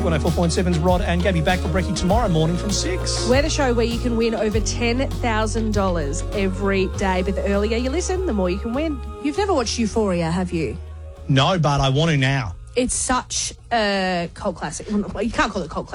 104.7's Rod and Gabby back for brekkie tomorrow morning from 6. We're the show where you can win over $10,000 every day. But the earlier you listen, the more you can win. You've never watched Euphoria, have you? No, but I want to now. It's such a cult classic. Well, you can't call it cult classic.